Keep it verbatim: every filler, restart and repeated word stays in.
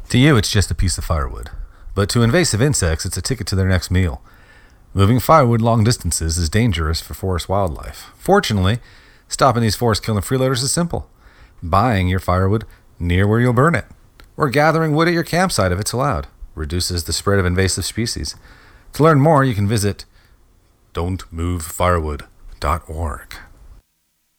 To you, it's just a piece of firewood. But to invasive insects, it's a ticket to their next meal. Moving firewood long distances is dangerous for forest wildlife. Fortunately, stopping these forest-killing freeloaders is simple. Buying your firewood near where you'll burn it, or gathering wood at your campsite if it's allowed, reduces the spread of invasive species. To learn more, you can visit don't move firewood dot org.